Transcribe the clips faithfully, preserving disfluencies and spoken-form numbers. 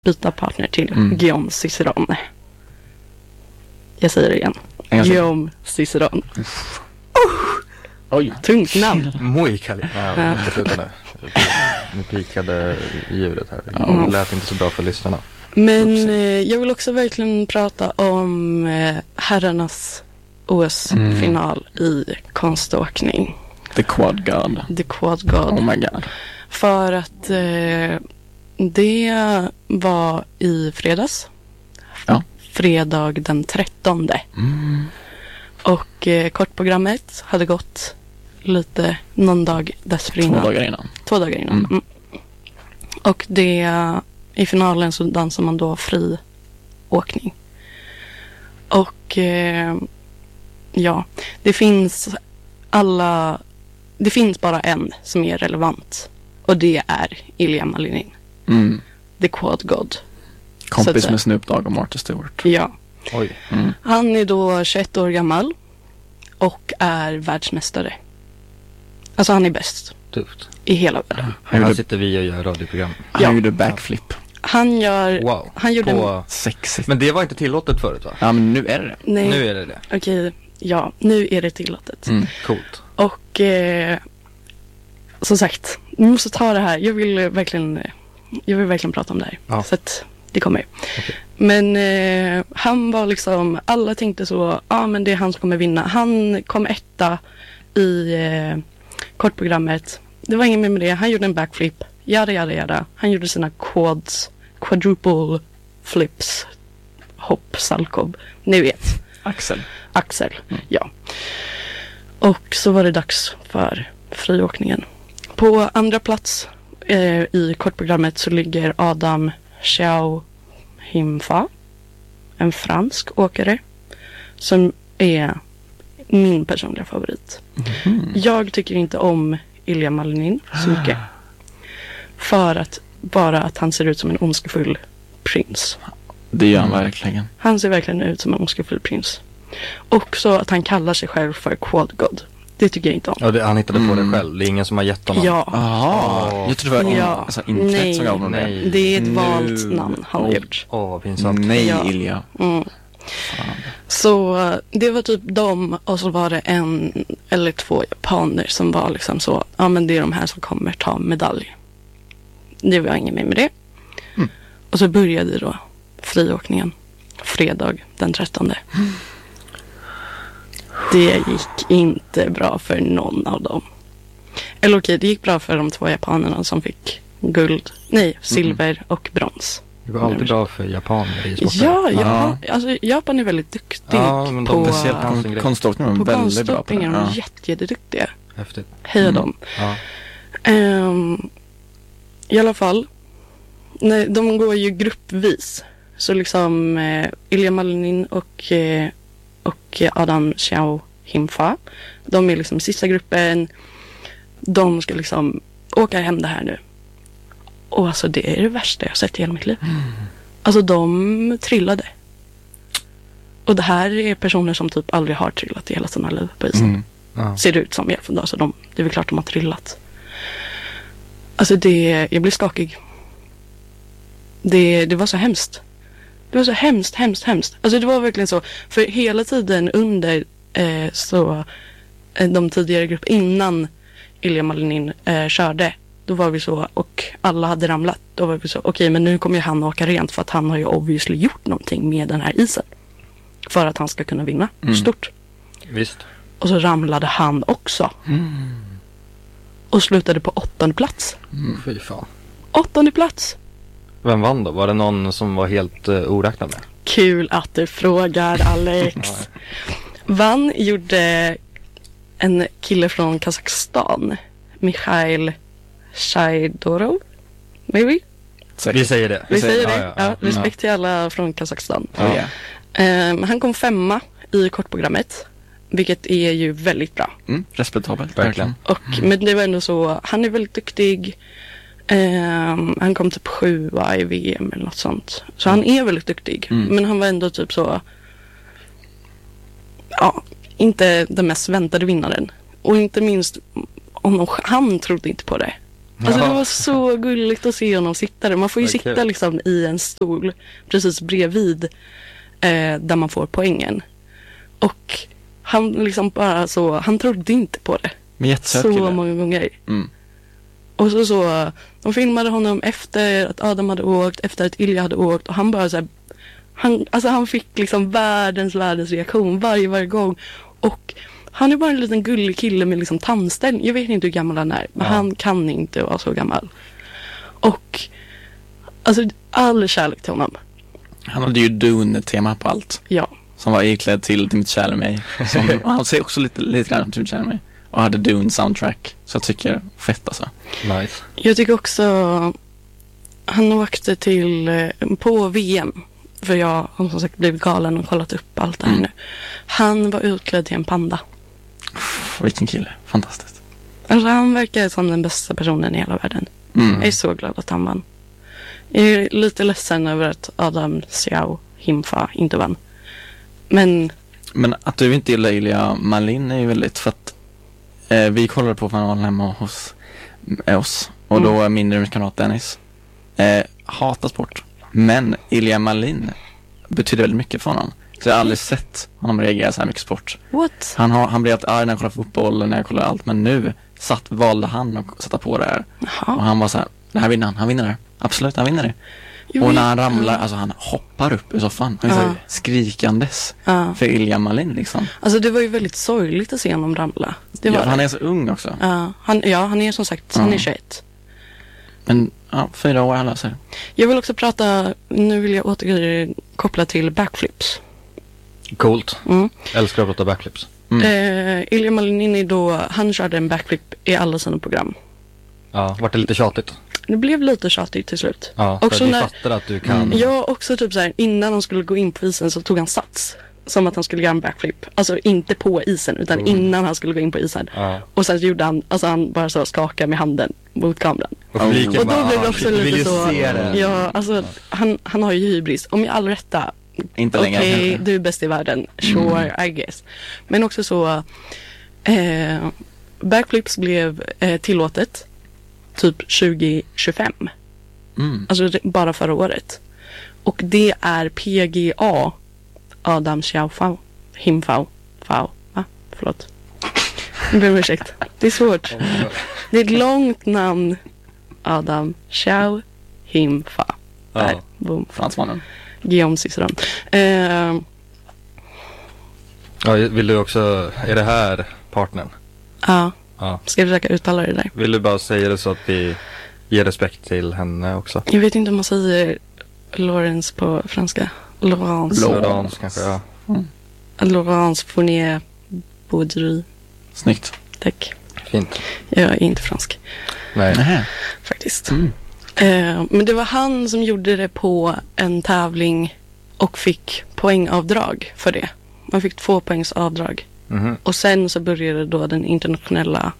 byta partner till Mm. Guillaume Cicerone. Jag säger det igen. Jag säger- Guillaume Cicerone. Oj. Tungt namn. Muy kali. Ja, Ja. inte sluta nu. Nu pikade ljudet här. Mm. Det lät inte så bra för lyssnarna. Men eh, jag vill också verkligen prata om eh, herrarnas O S-final i konståkning. The Quad God. The Quad God. Oh my god. För att eh, det var i fredags. Ja. Fredag den trettonde. Mm. Och eh, kortprogrammet hade gått lite någon dag dessförinnan. Två dagar innan. Två dagar innan. Mm. Mm. Och det, i finalen så dansar man då fri åkning. Och eh, ja, det finns alla, det finns bara en som är relevant. Och det är Ilja Malinin, Mm. The Quad God. Kompis Så att- med Snoop Dogg och Martha Stewart. Ja, Oj. Mm. han är då tjugoett år gammal och är världsmästare. Alltså han är bäst Tufft. i hela världen. Han Här gjorde, sitter vi och gör radioprogram. han Ja. gjorde backflip. Han gör, Wow. han gjorde, På... Sexigt. Men det var inte tillåtet förut va? Ja, men nu är det det. nej, Nu är det det. okej, ja, nu är det tillåtet. Mm. Coolt. Och eh, som sagt, vi måste ta det här. Jag vill eh, verkligen, eh, jag vill verkligen prata om det här. Ja. Så att det kommer. Okej. Men eh, han var liksom, alla tänkte så, ja ah, men det är han som kommer vinna. Han kom etta i eh, kortprogrammet. Det var inget mer med det. Han gjorde en backflip. Jada, jada, jada. Han gjorde sina quads, quadruple flips, hopp, salkov. Ni vet. Axel. Axel, ja. Och så var det dags för friåkningen. På andra plats eh, i kortprogrammet så ligger Adam Xiao Himfa, en fransk åkare som är min personliga favorit. Mm. Jag tycker inte om Ilja Malinin så mycket. För att bara att han ser ut som en ondskefull prins. Det gör han Mm. verkligen. Han ser verkligen ut som en ondskefull prins. Också att han kallar sig själv för Quad God. Det tycker jag inte om. Ja, det, han hittade på Mm. det själv. Det är ingen som har gett honom. Ja, Jaha. Åh. Jag tror det var in, Ja. alltså, internet Nej. som gav honom det. Nej. det är ett Nu- valt namn han har Oj. gjort. Åh, vad pinsamt. Nej, Ja. Ilja. Mm. Fan. Så eh, det var typ dem och så var det en eller två japaner som var liksom så, ja men det är de här som kommer ta medalj. Det var inget mer med det. Mm. Och så började då friåkningen fredag den trettonde. Det gick inte bra för någon av dem. Eller okej, det gick bra för de två japanerna som fick guld, nej, silver och brons. Det går alltid bra för japaner i sporten. Ja, Ja. Japan, alltså, Japan är väldigt duktig Ja, men de på, speciellt på, han- Kon- konståkning var väldigt bra på det. konståkning. Är de Ja. jätte, jätteduktiga. Häftigt. Heja Mm. dem. Ja. Ehm, I alla fall, nej, de går ju gruppvis. Så liksom eh, Ilja Malinin och, eh, och Adam Xiao Himfa, de är liksom sista gruppen. De ska liksom åka hem det här nu. Och alltså det är det värsta jag sett i hela mitt liv. Alltså de trillade. Och det här är personer som typ aldrig har trillat i hela sina liv på isen. Mm. Ja. Ser det ut som i alla fall. Alltså de, det är väl klart de har trillat. Alltså det, jag blir skakig. Det, det var så hemskt. Det var så hemskt, hemskt, hemskt. Alltså det var verkligen så. För hela tiden under eh, så eh, de tidigare grupp innan Ilja Malinin eh, körde. Då var vi så, och alla hade ramlat. Då var vi så, okej okay, men nu kommer ju han åka rent för att han har ju obviously gjort någonting med den här isen. För att han ska kunna vinna Mm. stort. Visst. Och så ramlade han också. Och slutade på åttonde plats. Fy fan. Åttonde plats. Vem vann då? Var det någon som var helt uh, oräknad med? Kul att du frågar, Alex. Vann gjorde en kille från Kazakstan. Mikhail Shaidorov. Maybe? Vi säger det. Vi säger det. Ja, Ja, ja, ja. respekt till alla från Kazakstan. Oh, yeah. Ehm, han kom femma i kortprogrammet. Vilket är ju väldigt bra. Mm. Respektabelt. Verkligen. Och, men det var ändå så, han är väldigt duktig. Ehm, han kom typ sjua i V M eller något sånt. Så han är väldigt duktig. Mm. Men han var ändå typ så, ja, inte den mest väntade vinnaren. Och inte minst, om de, han trodde inte på det. Alltså Ja. det var så gulligt att se honom sitta där. Man får ju Vad sitta kul. liksom i en stol precis bredvid eh, där man får poängen. Och han liksom bara så, han trodde inte på det. Men jättesöt Så kille. många gånger. Mm. Och så så, de filmade honom efter att Adam hade åkt, efter att Ilja hade åkt. Och han bara så här, han, alltså han fick liksom världens, världens reaktion varje, varje gång. Och han är bara en liten gullig kille med liksom tandställning. Jag vet inte hur gammal han är, men Ja. han kan inte vara så gammal. Och alltså all kärlek till honom. Han hade ju Dune-tema på allt. Ja. Som var iklädd till Till mitt kärle mig. Som, och han ser också lite, lite grann som Till mitt kärle mig. Och hade Dune-soundtrack. Så jag tycker, fett alltså. Nice. Jag tycker också han åkte till eh, på V M. För jag har som sagt blivit galen och kollat upp allt det här Mm. nu. Han var utklädd till en panda. Vilken kille, fantastiskt. Alltså han verkar som den bästa personen i hela världen. Mm. Jag är så glad att han vann. Jag är lite ledsen över att Adam Xiao Himfa inte vann. Men Men att du inte gillar Ilja Malin är ju väldigt, för att eh, vi kollade på finalen hemma hos eh, oss. Och Mm. då min rumskamrat Dennis eh, hatar sport. Men Ilja Malin betyder väldigt mycket för honom. Så jag har aldrig sett honom reagera så här mycket sport. what? Han, har, han blir alltid arg när jag kollar fotboll och när jag kollar allt. Men nu satt, valde han att sätta på det här. Och Jaha. han var så här, det här vinner han, han vinner det. Absolut, han vinner det. Jag Och vet- när han ramlar, alltså han hoppar upp ur soffan. Han är så här Ja. skrikandes Ja. för Ilja Malin liksom. Alltså det var ju väldigt sorgligt att se honom ramla. Det var Ja, det. han är så ung också. Ja, han, ja, han är som sagt, han Ja. är tjugoett. Men ja, fyra år han löser. Jag vill också prata, nu vill jag återkoppla till backflips. Coolt. Mm. Älskar att prata backflips. Mm. Eh, Ilja Malinini då, han körde en backflip i alla sina program. Ja, vart det lite tjatigt. Det blev lite tjatigt till slut. Ja, Också för vi när- fattar att du kan. Mm. Jag också typ så här, innan de skulle gå in på isen så tog han sats. Som att han skulle göra en backflip. Alltså inte på isen utan Mm. innan han skulle gå in på isen. Ja. Och sen gjorde han, alltså han bara så skakade med handen mot kameran. Och publiken Och då bara, blev det ah, också shit, vi vill lite ju så, se det. ja alltså han, han har ju hybris. Om jag all rätta, Inte okej längre kanske. du är bäst i världen, sure I guess. Men också så, eh, backflips blev eh, tillåtet typ tjugo tjugofem. Mm. Alltså det- bara förra året. Och det är P G A Adam Xiaofao Himfao Fao. Va? Förlåt. Jag ber om ursäkt. Det är svårt. Det är ett långt namn. Adam Xiao Himfa. Där. Ja. Boom. Fransmannen. Guillaume Ciceron. Eh, Ja, vill du också, är det här partnern? ja, Ja. ska jag försöka uttala det där. Vill du bara säga det så att vi ger respekt till henne också? Jag vet inte om man säger Lawrence på franska. Laurence. Laurence. Laurence kanske, ja. Laurence Fournier Baudry. Snyggt. Tack. Fint. Jag är inte fransk. Nej. Nähä. Faktiskt. Mm. Eh, men det var han som gjorde det på en tävling och fick poängavdrag för det. Man fick två poängs avdrag. Mhm. Och sen så började då den internationella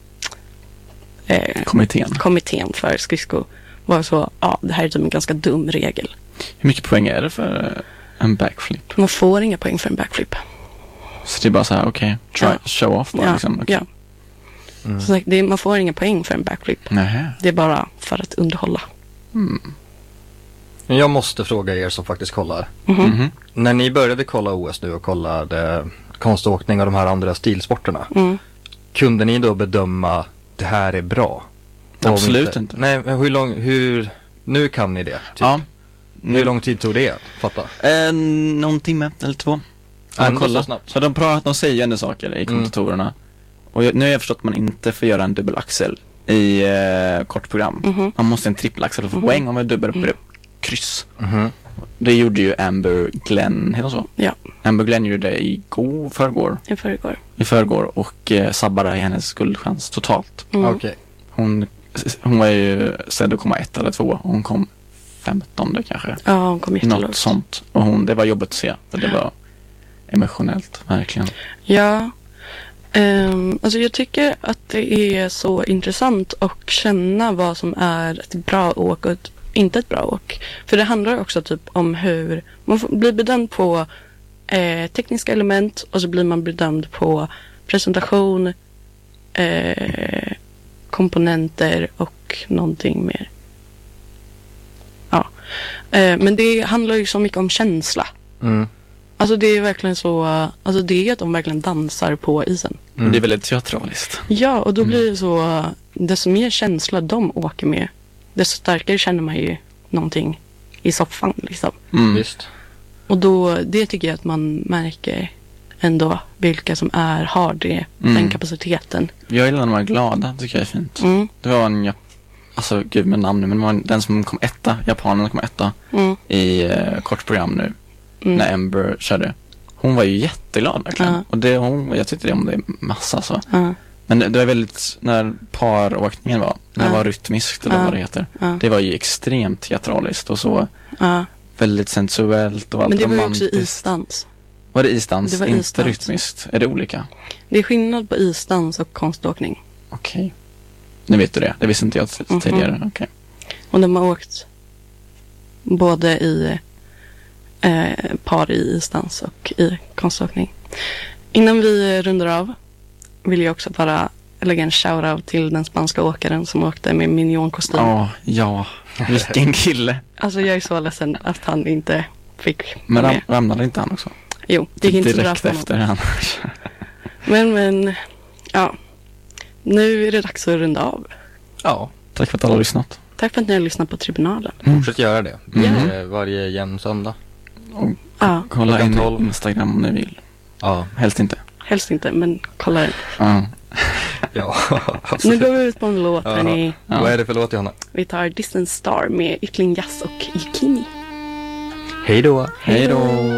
eh, Kommittén. kommittén för skridsko var så, ja det här är typ en ganska dum regel. Hur mycket poäng är det för eh, en backflip? Man får inga poäng för en backflip. Så det är bara så här, okej, try, Ja. show off bara Ja, liksom. Okay. ja. Mm. Så sagt, det är, man får inga poäng för en backflip. Nähä. Det är bara för att underhålla. Mm. Men jag måste fråga er som faktiskt kollar. Mhm. Mhm. När ni började kolla O S nu och kollade konståkning och de här andra stilsporterna. Mm. Kunde ni då bedöma det här är bra? Och om Absolut inte. Nej, men hur lång, hur, nu kan ni det? Typ. Ja. Hur lång tid tog det? Fatta. Eh, någon timme eller två. Ja, Ändå kolla. så snabbt. Så de pratar, de säger ändå saker i kommentatorerna. Och jag, nu har jag förstått att man inte får göra en dubbelaxel i eh, kortprogram. Mhm. Man måste en trippelaxel för att få Mhm. poäng om man dubblar upp Mm. det. Kryss. Mhm. Det gjorde ju Amber Glenn, heter hon så? Ja, Amber Glenn gjorde det i går, förrgår. i förrgår. I förrgår och eh, sabbade hennes guldchans totalt. Mm. Okej. Hon, hon var ju sedd att komma ett eller två. Och hon kom femtonde kanske. Ja, hon kom Något jättelågt. sånt. Och hon, det var jobbigt att se. För det var emotionellt, verkligen. Ja, ehm, alltså jag tycker att det är så intressant att känna vad som är ett bra åk och ett, inte ett bra åk. För det handlar också typ om hur man får, blir bedömd på eh, tekniska element och så blir man bedömd på presentation, eh, komponenter och och någonting mer. Ja. Eh, men det handlar ju så mycket om känsla. Mm. Alltså det är verkligen så, alltså det är att de verkligen dansar på isen. Mm. Det är väldigt teatraliskt. Ja, och då blir det så, desto mer känsla de åker med, desto starkare känner man ju någonting i soffan liksom. Mm. Visst. Och då, det tycker jag att man märker ändå vilka som är, har det, Mm. den kapaciteten. Jag gillar när de är glada, tycker jag är fint. Mm. Det var en, jap- alltså gud med namn nu, men det var en, den som kom etta, japanen kom etta Mm. i eh, kort program nu, Mm. när Ember körde. Hon var ju jätteglad verkligen. Ja. Och det, hon, jag tyckte det om det massa så. Ja, Men det, det var väldigt, när paråkningen var, när det Ja. var rytmiskt eller Ja. vad det heter. ja, Det var ju extremt teatraliskt och så ja. väldigt sensuellt och allt Men det var ju romantiskt. också isdans. Var det isdans? Det var inte isdans. rytmiskt? Är det olika? Det är skillnad på isdans och konståkning. Okej. Nu vet du det. Det visste inte jag t- Mhm. tidigare. Okej. Och de har åkt både i eh, par i isdans och i konståkning. Innan vi rundar av vill jag också bara lägga en shoutout till den spanska åkaren som åkte med minionkostym. Ja, ja. Vilken kille. Alltså jag är så ledsen att han inte fick Men med. ram, ramlade inte han också? Jo, det gick inte så bra Direkt för honom. efter han. Men, men, ja. Nu är det dags att runda av. Ja, Tack för att alla har lyssnat. Tack för att ni har lyssnat på Tribunalen. fortsätt göra det. Mm. Eh, Varje jämn söndag. Och Ja, kolla Klockan in tolv. Instagram om ni vill. Ja. Helst inte. helst inte, men kolla den. Ja. Ja. Nu går vi ut på en låt, Ja. hörni. Ja. Vad är det för låt, Johanna? Vi tar Distant Star med Ytling Jazz och Ikini. Hej då. Hej då.